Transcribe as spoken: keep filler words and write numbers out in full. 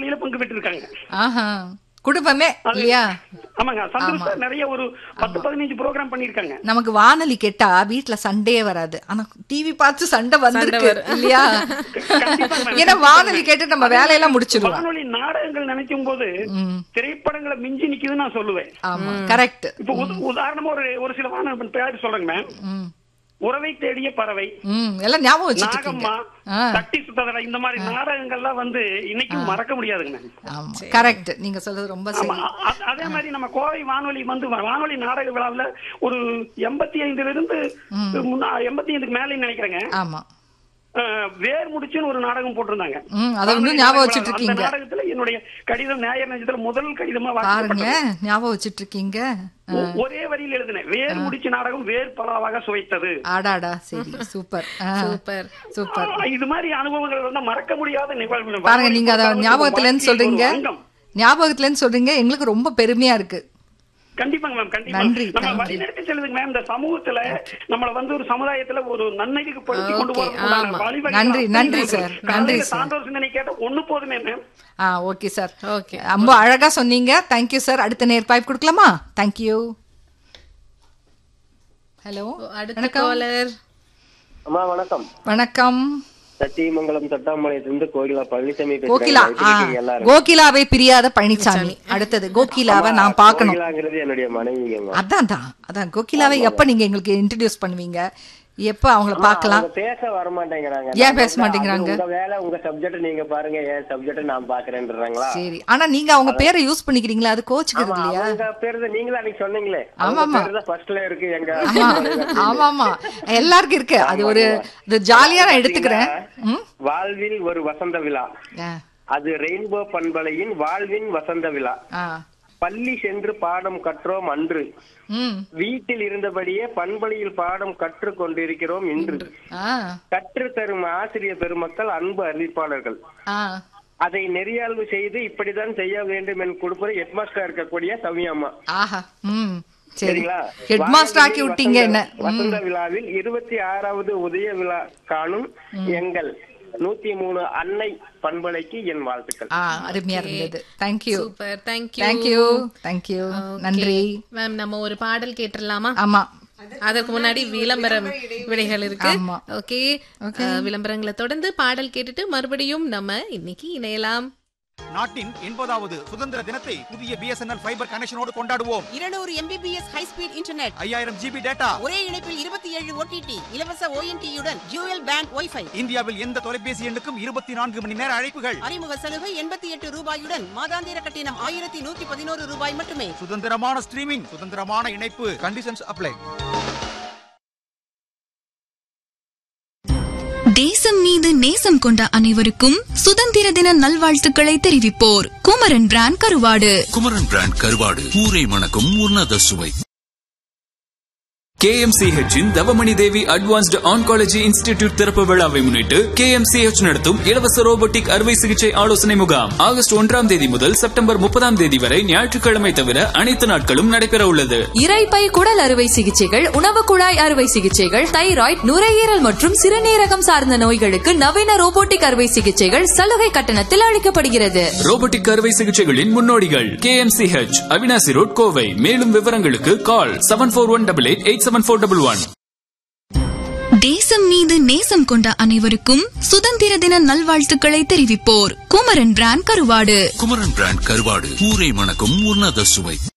வானொலியில பங்கு பெற்று இருக்காங்க. குடும்பமே இல்லையா? ஆமாங்க. சந்தோஷ் சார் நிறைய ஒரு பத்து பதினஞ்சு ப்ரோக்ராம் பண்ணிருக்காங்க. நமக்கு வானொலி கேட்டா வீட்டுல சண்டையே வராது. ஆனா டிவி பார்த்து சண்டை வந்துருக்கு இல்லையா? ஏன்னா வானொலி கேட்டு நம்ம வேலையெல்லாம் முடிச்சிருவோம். வானொலி நாடகங்கள் நினைக்கும் போது திரைப்படங்களை மிஞ்சி நிக்குதுன்னு நான் சொல்லுவேன். ஆமா, கரெக்ட். இப்ப உதாரணமா ஒரு ஒரு சில வானொலி பேர் சொல்றேங்க மேம். உறவை தேடிய பறவை, எல்லாம் ஞாபகம் வச்சு, நாகம்மா, தட்டி சுத்ததடா, இந்த மாதிரி நாடகங்கள்லாம் வந்து இன்னைக்கும் மறக்க முடியாதுங்க. கரெக்ட், நீங்க சொல்றது ரொம்ப சரி. அதே மாதிரி நம்ம கோவை வானொலி வந்து வானொலி நாடக விழாவில் ஒரு எண்பத்தி ஐந்துல இருந்து எண்பத்தி ஐந்துக்கு மேலே நினைக்கிறேங்க. ஆமா, வேர் முடிச்சுன்னு ஒரு நாடகம் போட்டிருந்தாங்க. அத இன்னும் ஞாபகம் வச்சிட்டு இருக்கீங்க. அந்த நாடகத்துல என்னுடைய கடிதம் நேயர் நெஞ்சத்துல முதல் கடிதமா பாருங்க, ஞாபகம் வச்சிட்டு இருக்கீங்க. ஒரே வரியில் எழுதினேன், வேர் முடிச்சு நாடகம் வேர் பலாவாக சுவைத்தது. ஆடாடா, சரி, சூப்பர் சூப்பர் சூப்பர். இது மாதிரி அனுபவங்கள் வந்து மறக்க முடியாத நிகழ்வு. பாருங்க, நீங்க அத ஞாபகத்துல இருந்து சொல்றீங்க, ஞாபகத்துல இருந்து சொல்றீங்க, எங்களுக்கு ரொம்ப பெருமையா இருக்கு. கண்டிப்பாங்க மேம், கண்டிப்பா. நம்ம வழி நடத்தி செல்லுங்க மேம். இந்த சமூகத்துல நம்மள வந்து ஒரு சமுதாயத்துல ஒரு நன்மைக்கு படுத்தி கொண்டு போறதுக்கு நன்றி நன்றி சார், நன்றி சார். சான்றோர் கேட்ட ஒண்ணு போதுமே மேம். ஆ, ஓகே சார், ஓகே, ரொம்ப அழகா சொன்னீங்க. Thank you sir. அடுத்த நேர் பாய்ப் கொடுக்கலாமா? தேங்க்யூ. ஹலோ, அடுத்த காலர். அம்மா வணக்கம். வணக்கம். சத்தியமங்கலம் தட்டாம்பாளையத்திலிருந்து கோகிலா பழனிசாமி. கோகிலா, கோகிலாவை பிரியாத பழனிசாமி. அடுத்தது கோகிலாவை நான் பார்க்கணும். கோகிலாங்கிறது என்னுடைய மனைவி. அதான் தான் அதான் கோகிலாவை எப்ப நீங்க எங்களுக்கு இன்ட்ரோடியூஸ் பண்ணுவீங்க? எப்ப அவங்கள பார்க்கலாம்? பேச வர மாட்டேங்கிறாங்க. ஏன் பேச மாட்டேங்கிறாங்க? உங்க வேலை, உங்க சப்ஜெக்ட் நீங்க பாருங்க, ஏன் சப்ஜெக்ட் நான் பாக்குறேன்றாங்களா? சரி, ஆனா நீங்க அவங்க பேரை யூஸ் பண்ணிக்கிறீங்களா? அது கோச்சுக்கிறது இல்லையா? உங்க பேரு தான் நீங்களே அன்னைக்கு சொன்னீங்களே. ஆமாமா, ஃபர்ஸ்ட்ல இருக்கு எங்க. ஆமாமா, எல்லாருக்கும் இருக்கு. அது ஒரு ஜாலியா நான் எடுத்துக்கிறேன். வாழ்வில் ஒரு வசந்த விழா, அது ரெயின்போ பண்பலையின் வாழ்வின் வசந்த விழா. பள்ளி சென்று பாடம் கற்றோம் அன்று, வீட்டில் இருந்தபடியே பண்பலையில் பாடம் கற்று கொண்டிருக்கிறோம் இன்று. கற்று தரும் ஆசிரியர் பெருமக்கள், அன்பு அறிவிப்பாளர்கள், அதை நெறியாழ்வு செய்து இப்படிதான் செய்ய வேண்டும் என்று கொடுப்பது ஹெட்மாஸ்டர் இருக்கக்கூடிய சௌமியம்மா. சரிங்களா? ஹெட்மாஸ்டர் ஆக்கி விட்டீங்க என்ன? வசந்த விழாவில் இருபத்தி ஆறாவது உதய விழா காணும் எங்கள் நூத்தி மூணு அன்னை பண்பலைக்கு என் வாழ்த்துக்கள். அருமையா இருந்தது. Thank you. Super, thank you thank you thank you நன்றி மேம். நம்ம ஒரு பாடல் கேட்டுடலாமா? ஆமா, அதற்கு முன்னாடி விளம்பரம் விடைகள் இருக்கு. ஓகே, விளம்பரங்களை தொடர்ந்து பாடல் கேட்டுட்டு மறுபடியும் நம்ம இன்னைக்கு இணையலாம். நாட்டின் எண்பதாவது சுதந்திர தினத்தை புதிய பிஎஸ்என்எல் ஃபைபர் கனெக்ஷனோடு கொண்டாடுவோம். இருநூறு எம்பிபிஎஸ் ஹை ஸ்பீட் இன்டர்நெட், ஐயாயிரம் ஜிபி டேட்டா, ஒரே இணைப்பில் இருபத்தி ஏழு ஓடிடி, இலவச ஓஎன்டியுடன் டியூயல் பேண்ட் வைஃபை. இந்தியாவில் எந்த தொலைபேசி எண்ணுக்கும் இருபத்தி நான்கு மணி நேர அழைப்புகள். அறிமுக சலுகை எண்பத்தி எட்டு ரூபாயுடன், மாதாந்திர கட்டணம் ஆயிரத்தி நூத்தி பதினோரு ரூபாய் மட்டுமே. சுதந்திரமான ஸ்ட்ரீமிங், சுதந்திரமான இணைப்பு, கண்டிஷன்ஸ் அப்ளை. தேசம் மீது நேசம் கொண்ட அனைவருக்கும் சுதந்திர தின நல்வாழ்த்துக்களை தெரிவிப்போர் குமரன் பிராண்ட் கருவாடு. குமரன் பிராண்ட் கருவாடு, ஊரை மணக்கும் உன்னத சுவை. K M C H இன் தவமணி தேவி அட்வான்ஸ்டு ஆன்காலஜி இன்ஸ்டிடியூட் திறப்பு விழாவை முன்னிட்டு K M C H நடத்தும் இலவச ரோபோட்டிக் அறுவை சிகிச்சை ஆலோசனை முகாம் ஆகஸ்ட் ஒன்றாம் தேதி முதல் செப்டம்பர் முப்பதாம் தேதி வரை ஞாயிற்றுக்கிழமை தவிர அனைத்து நாட்களும் நடைபெற உள்ளது. இரைப்பை குடல் அறுவை சிகிச்சைகள், உணவு குழாய் அறுவை சிகிச்சைகள், தைராய்டு, நுரையீரல் மற்றும் சிறுநீரகம் சார்ந்த நோய்களுக்கு நவீன ரோபோட்டிக் அறுவை சிகிச்சைகள் சலுகை கட்டணத்தில் அளிக்கப்படுகிறது. ரோபோட்டிக் அறுவை சிகிச்சைகளின் முன்னோடிகள் K M C H, Avinashi road, Kovai. மேலும் விவரங்களுக்கு கால் seven four one double eight eight seven four double one. தேசம் மீது நேசம் கொண்ட அனைவருக்கும் சுதந்திர தின நல்வாழ்த்துக்களை தெரிவிப்போர் குமரன் பிராண்ட் கருவாடு. குமரன் பிராண்ட் கருவாடு, ஊரை மணக்கும் உன்னத சுவை.